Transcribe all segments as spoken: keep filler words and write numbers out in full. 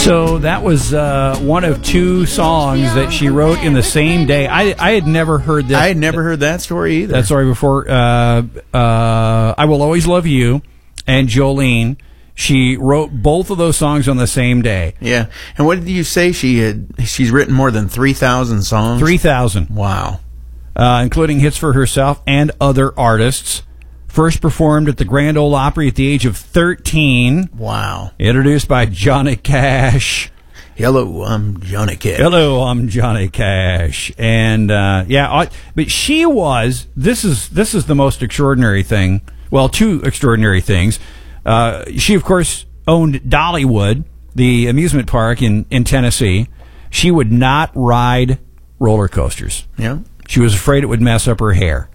So that was uh, one of two songs that she wrote in the same day. I I had never heard that. I had never heard that story either. That story before. Uh, uh, I Will Always Love You and Jolene. She wrote both of those songs on the same day. Yeah. And what did you say? She had? She's written more than three thousand songs? three thousand. Wow. Uh, including hits for herself and other artists. First performed at the Grand Ole Opry at the age of thirteen. Wow. Introduced by Johnny Cash. Hello, I'm Johnny Cash. Hello, I'm Johnny Cash. And, uh, yeah, I, but she was, this is, this is the most extraordinary thing. Well, two extraordinary things. Uh, she, of course, owned Dollywood, the amusement park in, in Tennessee. She would not ride roller coasters. Yeah. She was afraid it would mess up her hair.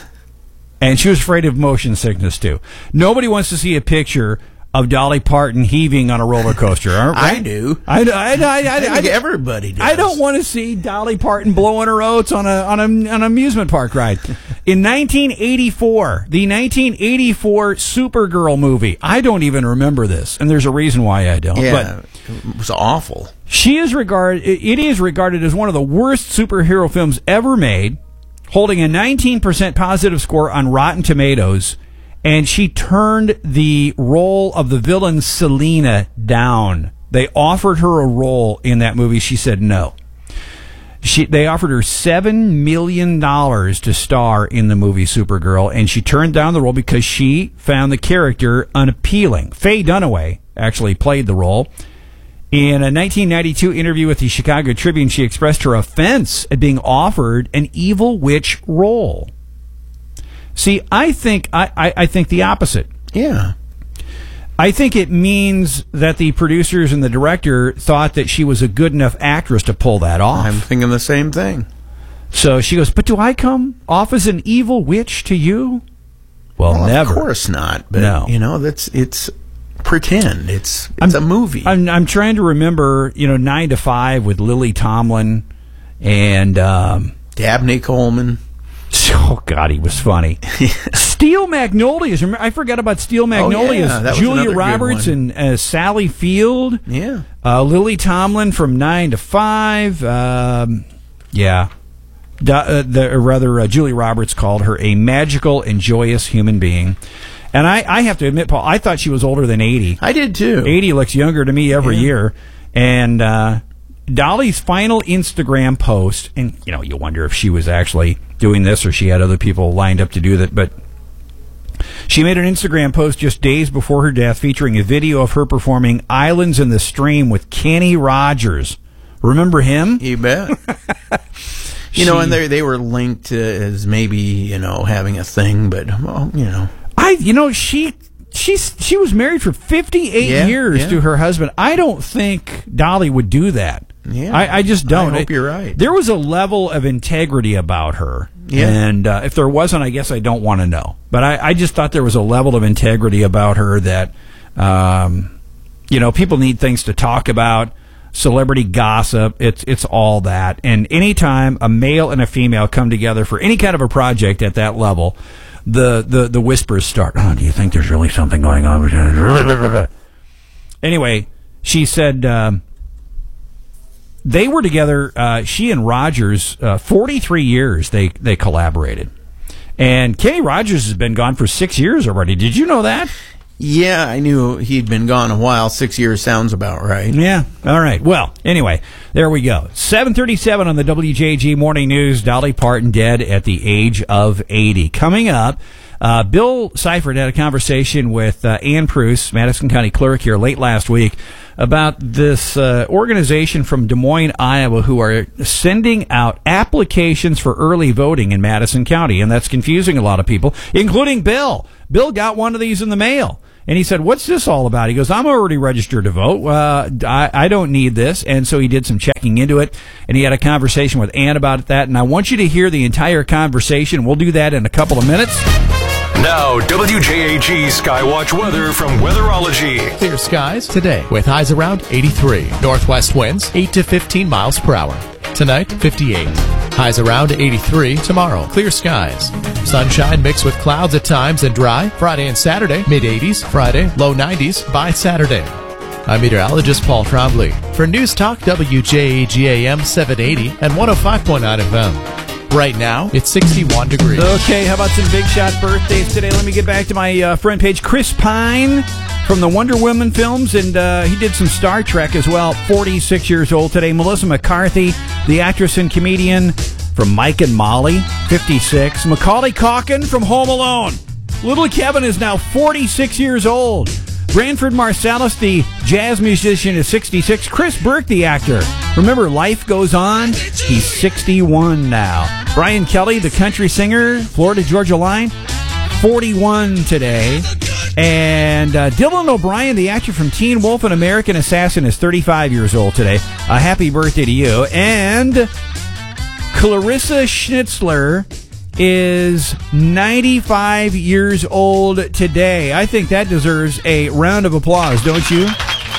And she was afraid of motion sickness, too. Nobody wants to see a picture of Dolly Parton heaving on a roller coaster. Right? I do. I, I, I, I, I think I, everybody does. I don't want to see Dolly Parton blowing her oats on a on a, an amusement park ride. In nineteen eighty-four, the nineteen eighty-four Supergirl movie. I don't even remember this, and there's a reason why I don't. Yeah, but it was awful. She is regarded. It is regarded as one of the worst superhero films ever made, holding a nineteen percent positive score on Rotten Tomatoes. And she turned the role of the villain Selena down. They offered her a role in that movie. She said no. She, they offered her seven million dollars to star in the movie Supergirl, and she turned down the role because she found the character unappealing. Faye Dunaway actually played the role. In a nineteen ninety-two interview with the Chicago Tribune, she expressed her offense at being offered an evil witch role. See, I think I, I, I think the opposite. Yeah. I think it means that the producers and the director thought that she was a good enough actress to pull that off. I'm thinking the same thing. So she goes, but do I come off as an evil witch to you? Well, well never. Of course not. But, no. you know, that's it's pretend. It's it's I'm, a movie. I'm, I'm trying to remember, you know, nine to five with Lily Tomlin and... Um, Dabney Coleman. Oh, God, he was funny. Steel Magnolias. Remember, I forgot about Steel Magnolias. Oh, yeah, that was Julia another good Roberts one. and uh, Sally Field. Yeah. Uh, Lily Tomlin from nine to five. Um, yeah. Do, uh, the, or rather, uh, Julia Roberts called her a magical and joyous human being. And I, I have to admit, Paul, I thought she was older than eighty. I did, too. eighty looks younger to me every yeah. year. And... Uh, Dolly's final Instagram post, and you know, you wonder if she was actually doing this or she had other people lined up to do that, but she made an Instagram post just days before her death featuring a video of her performing Islands in the Stream with Kenny Rogers. Remember him? You bet. you know, and they they were linked uh, as maybe, you know, having a thing, but, well, you know. I, you know, she... She's she was married for fifty-eight yeah, years yeah. to her husband. I don't think Dolly would do that. Yeah, I, I just don't. I hope you're right. There was a level of integrity about her. Yeah. And uh, if there wasn't, I guess I don't want to know. But I, I just thought there was a level of integrity about her that, um, you know, people need things to talk about. Celebrity gossip, it's it's all that. And anytime a male and a female come together for any kind of a project at that level, the, the, the whispers start. Oh, do you think there's really something going on? Anyway, she said um, they were together, uh, she and Rogers, uh, forty-three years they, they collaborated. And Kenny Rogers has been gone for six years already. Did you know that? Yeah, I knew he'd been gone a while. Six years sounds about right. Yeah. All right. Well, anyway, there we go. seven thirty-seven on the W J G Morning News. Dolly Parton dead at the age of eighty. Coming up, uh, Bill Seifert had a conversation with uh, Ann Preuss, Madison County clerk here late last week, about this uh, organization from Des Moines, Iowa, who are sending out applications for early voting in Madison County, and that's confusing a lot of people, including Bill. Bill got one of these in the mail. And he said, what's this all about? He goes, I'm already registered to vote. Uh, I, I don't need this. And so he did some checking into it, and he had a conversation with Ann about that. And I want you to hear the entire conversation. We'll do that in a couple of minutes. Now, W J A G Skywatch weather from Weatherology. Clear skies today with highs around eighty-three. Northwest winds eight to fifteen miles per hour. Tonight, fifty-eight. Highs around eighty-three. Tomorrow, clear skies. Sunshine mixed with clouds at times and dry. Friday and Saturday, mid eighties. Friday, low nineties by Saturday. I'm meteorologist Paul Trombley for News Talk W J A G A M seven eighty and one oh five point nine F M. Right now, it's sixty-one degrees. Okay, how about some big shot birthdays today? Let me get back to my uh, front page. Chris Pine from the Wonder Woman films, and uh, he did some Star Trek as well. forty-six years old today. Melissa McCarthy, the actress and comedian from Mike and Molly, fifty-six. Macaulay Culkin from Home Alone. Little Kevin is now forty-six years old. Branford Marsalis, the jazz musician, is sixty-six. Chris Burke, the actor. Remember, Life Goes On? He's sixty-one now. Brian Kelly, the country singer, Florida Georgia Line, forty-one today. And uh, Dylan O'Brien, the actor from Teen Wolf and American Assassin, is thirty-five years old today. A happy birthday to you. And Clarissa Schnitzler is ninety-five years old today. I think that deserves a round of applause, don't you?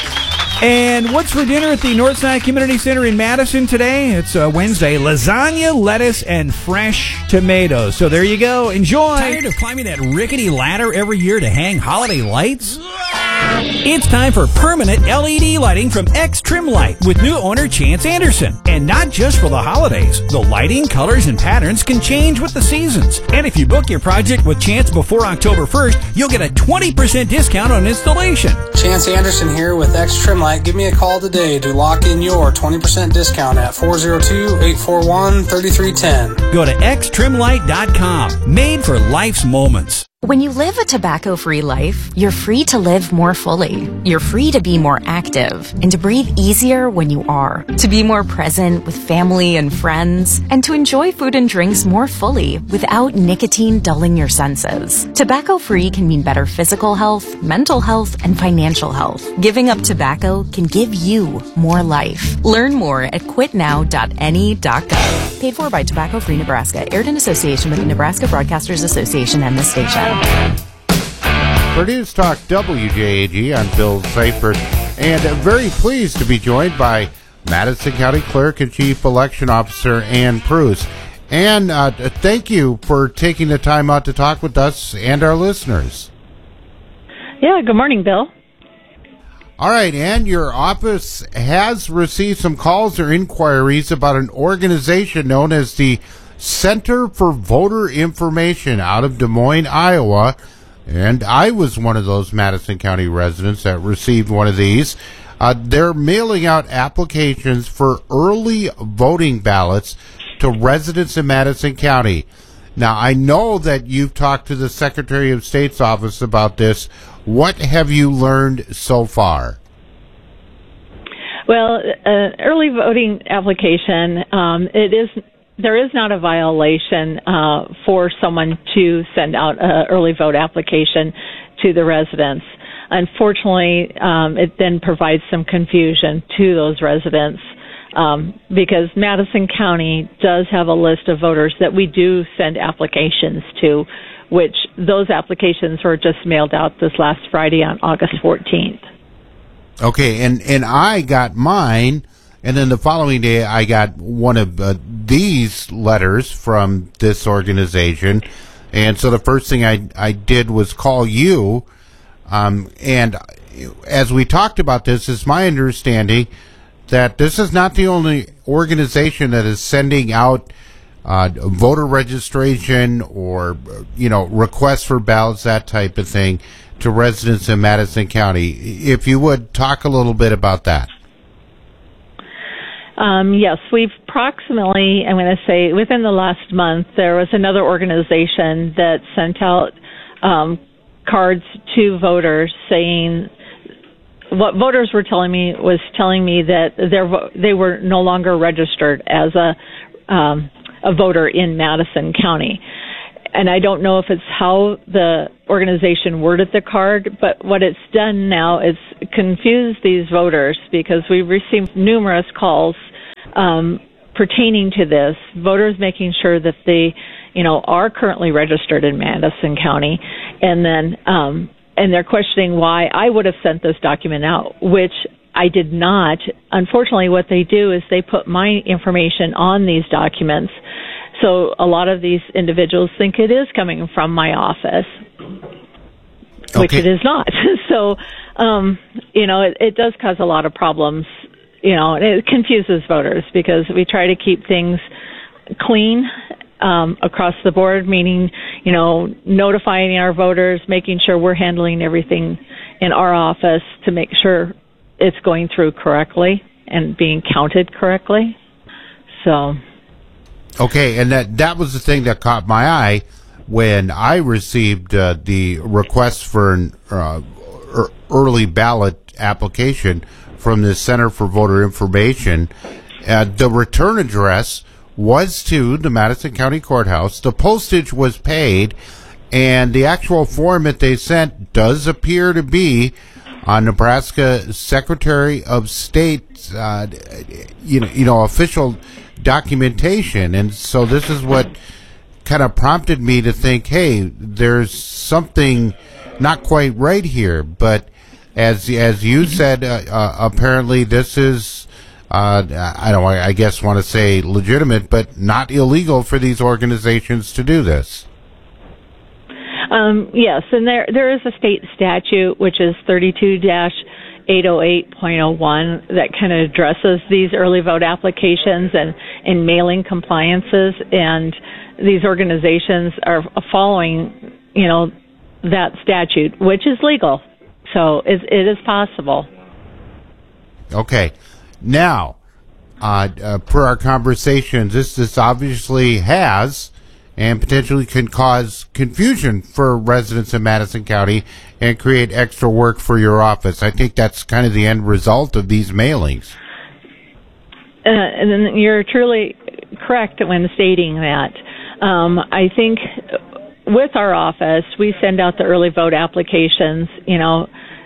And what's for dinner at the Northside Community Center in Madison today? It's uh, Wednesday. Lasagna, lettuce, and fresh tomatoes. So there you go. Enjoy. Tired of climbing that rickety ladder every year to hang holiday lights? It's time for permanent L E D lighting from X Trim Light with new owner Chance Anderson. And not just for the holidays. The lighting, colors, and patterns can change with the seasons. And if you book your project with Chance before October first, you'll get a twenty percent discount on installation. Chance Anderson here with X Trim Light. Give me a call today to lock in your twenty percent discount at four oh two, eight four one, three three one zero. Go to x trim light dot com. Made for life's moments. When you live a tobacco-free life, you're free to live more fully. You're free to be more active and to breathe easier when you are, to be more present with family and friends, and to enjoy food and drinks more fully without nicotine dulling your senses. Tobacco-free can mean better physical health, mental health, and financial health. Giving up tobacco can give you more life. Learn more at quit now dot n e dot gov. Paid for by Tobacco Free Nebraska. Aired in association with the Nebraska Broadcasters Association and the station. For News Talk W J A G, I'm Bill Seifert, and very pleased to be joined by Madison County Clerk and Chief Election Officer Ann Preuss. Ann, uh, thank you for taking the time out to talk with us and our listeners. Yeah, good morning, Bill. All right, Ann, your office has received some calls or inquiries about an organization known as the Center for Voter Information out of Des Moines, Iowa, and I was one of those Madison County residents that received one of these. Uh, they're mailing out applications for early voting ballots to residents in Madison County. Now, I know that you've talked to the Secretary of State's office about this. What have you learned so far? Well, an uh, early voting application, um, it is there is not a violation uh, for someone to send out an early vote application to the residents. Unfortunately, um, it then provides some confusion to those residents um, because Madison County does have a list of voters that we do send applications to, which those applications were just mailed out this last Friday on August fourteenth. Okay, and, and I got mine, and then the following day I got one of uh, these letters from this organization. And so the first thing I, I did was call you. Um, and as we talked about this, it's my understanding that this is not the only organization that is sending out uh, voter registration or, you know, requests for ballots, that type of thing, to residents in Madison County. If you would, talk a little bit about that. Um, yes, we've approximately, I'm going to say, within the last month, there was another organization that sent out um, cards to voters saying, what voters were telling me was telling me that they they were no longer registered as a um, a voter in Madison County. And I don't know if it's how the organization worded the card, but what it's done now is confuse these voters because we've received numerous calls um, pertaining to this, voters making sure that they, you know, are currently registered in Madison County, and then um, and they're questioning why I would have sent this document out, which I did not. Unfortunately, what they do is they put my information on these documents. So a lot of these individuals think it is coming from my office, which okay. it is not. So um, you know, it, it does cause a lot of problems, you know, and it confuses voters because we try to keep things clean um, across the board, meaning, you know, notifying our voters, making sure we're handling everything in our office to make sure it's going through correctly and being counted correctly. So. Okay, and that that was the thing that caught my eye when I received uh, the request for an uh, er, early ballot application from the Center for Voter Information. Uh, the return address was to the Madison County Courthouse. The postage was paid, and the actual form that they sent does appear to be on Nebraska Secretary of State, uh, you know, you know, official documentation. And so this is what kind of prompted me to think, hey, there's something not quite right here. But as as you said, uh, uh, apparently this is, uh, I don't, I guess, want to say legitimate, but not illegal for these organizations to do this. Um, yes, and there there is a state statute, which is thirty-two dash eight oh eight point oh one, that kind of addresses these early vote applications and, and mailing compliances, and these organizations are following, you know, that statute, which is legal. So it, it is possible. Okay. Now, uh, uh, per our conversations, this, this obviously has and potentially can cause confusion for residents in Madison County and create extra work for your office. I think that's kind of the end result of these mailings. Uh, and then you're truly correct when stating that. Um, I think with our office, we send out the early vote applications, you know,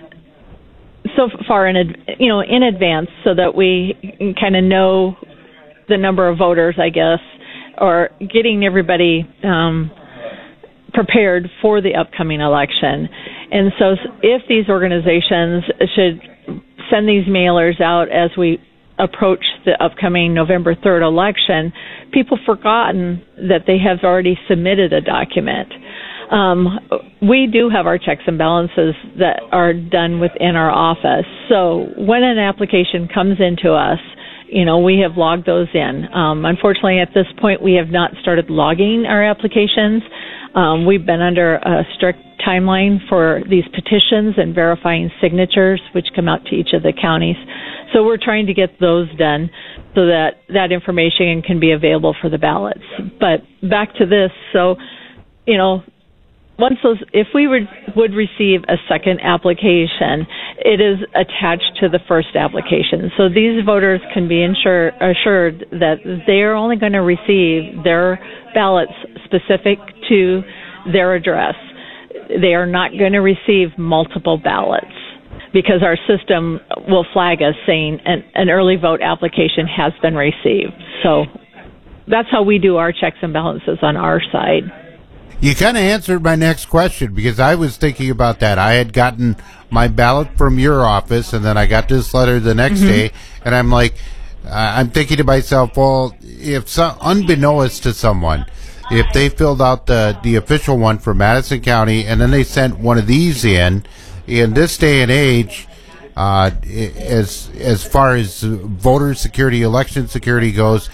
so far in, ad- you know, in advance so that we kind of know the number of voters, I guess, or getting everybody um, prepared for the upcoming election. And so if these organizations should send these mailers out as we approach the upcoming November third election, people forgotten that they have already submitted a document. Um, we do have our checks and balances that are done within our office. So when an application comes into us, you know, we have logged those in. Um, unfortunately, at this point, we have not started logging our applications. Um, we've been under a strict timeline for these petitions and verifying signatures, which come out to each of the counties. So we're trying to get those done so that that information can be available for the ballots. But back to this, so, you know, once those, if we would, would receive a second application, it is attached to the first application. So these voters can be insure, assured that they are only going to receive their ballots specific to their address. They are not going to receive multiple ballots because our system will flag us saying an, an early vote application has been received. So that's how we do our checks and balances on our side. You kind of answered my next question because I was thinking about that. I had gotten my ballot from your office, and then I got this letter the next mm-hmm. day, and I'm like, uh, I'm thinking to myself, well, if some, unbeknownst to someone, if they filled out the, the official one for Madison County, and then they sent one of these in, in this day and age, uh, as as far as voter security, election security goes,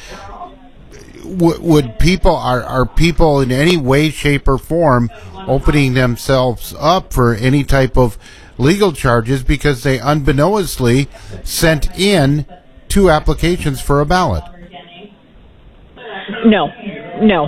w- would people are are people in any way, shape, or form opening themselves up for any type of legal charges because they unbeknowstly sent in two applications for a ballot? No, no.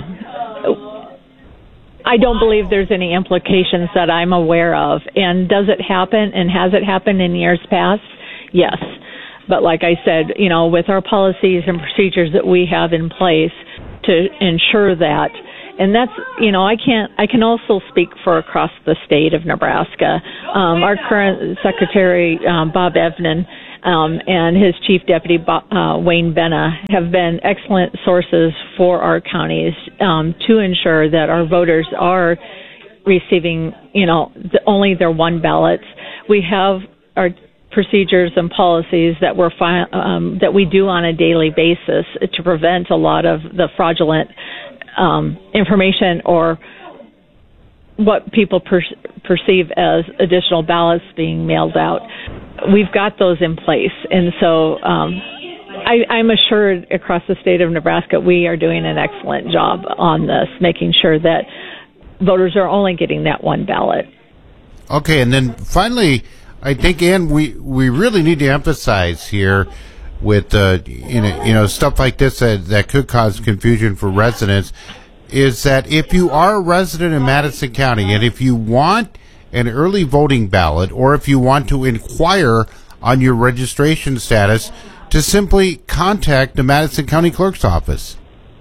I don't believe there's any implications that I'm aware of. And does it happen, and has it happened in years past? Yes. But like I said, you know, with our policies and procedures that we have in place to ensure that, and that's, you know, I can't, I can also speak for across the state of Nebraska. Um, our current Secretary, um, Bob Evnen, Um, and his Chief Deputy, uh, Wayne Benna, have been excellent sources for our counties um, to ensure that our voters are receiving, you know, the, only their one ballots. We have our procedures and policies that we're fi- um, that we do on a daily basis to prevent a lot of the fraudulent um, information or what people per- perceive as additional ballots being mailed out. We've got those in place, and so um, I, I'm assured across the state of Nebraska we are doing an excellent job on this, making sure that voters are only getting that one ballot. Okay, and then finally, I think, Ann, we, we really need to emphasize here with uh, you know, you know stuff like this that, that could cause confusion for residents, is that if you are a resident in Madison County and if you want an early voting ballot or if you want to inquire on your registration status, to simply contact the Madison County Clerk's office.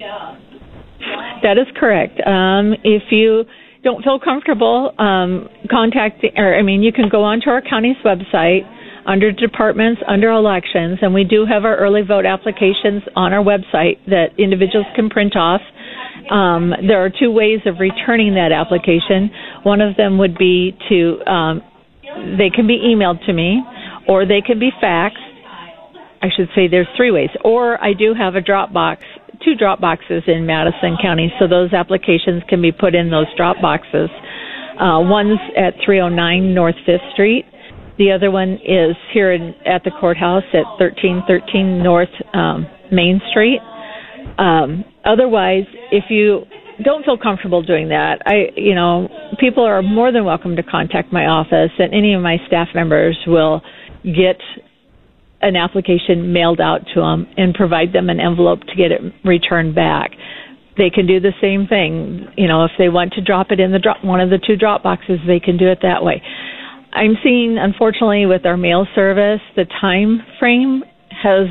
That is correct. Um, if you don't feel comfortable, um, contact, or I mean, you can go onto our county's website under departments, under elections, and we do have our early vote applications on our website that individuals can print off. Um, there are two ways of returning that application. One of them would be to, um, they can be emailed to me, or they can be faxed. I should say there's three ways. Or I do have a drop box, two drop boxes in Madison County, so those applications can be put in those drop boxes. Uh, one's at three oh nine North fifth Street. The other one is here in, at the courthouse at thirteen thirteen North um, Main Street. Um, otherwise, if you don't feel comfortable doing that, I, you know, people are more than welcome to contact my office, and any of my staff members will get an application mailed out to them and provide them an envelope to get it returned back. They can do the same thing. You know, if they want to drop it in the drop, one of the two drop boxes, they can do it that way. I'm seeing, unfortunately, with our mail service, the time frame has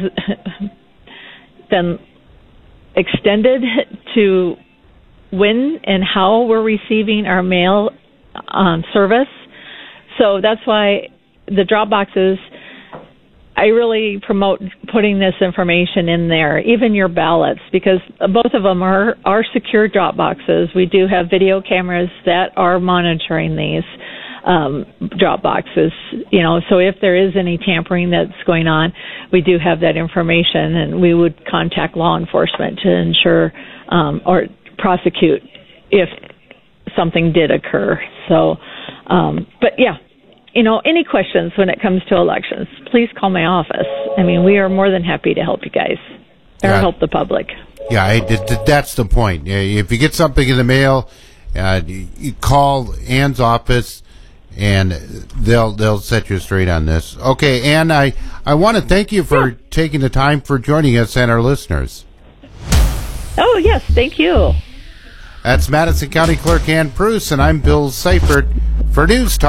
been extended to when and how we're receiving our mail um, service. So that's why the drop boxes, I really promote putting this information in there, even your ballots, because both of them are, are secure drop boxes. We do have video cameras that are monitoring these um, drop boxes, you know, so if there is any tampering that's going on, we do have that information, and we would contact law enforcement to ensure um, or prosecute if something did occur. So, um, but yeah. You know, any questions when it comes to elections, please call my office. I mean, we are more than happy to help you guys or Yeah. help the public. Yeah, I, th- th- that's the point. Uh, If you get something in the mail, uh, you you call Ann's office, and they'll they'll set you straight on this. Okay, Ann, I, I want to thank you for Yeah. taking the time for joining us and our listeners. Oh, yes, thank you. That's Madison County Clerk Ann Preuss, and I'm Bill Seifert for News Talk.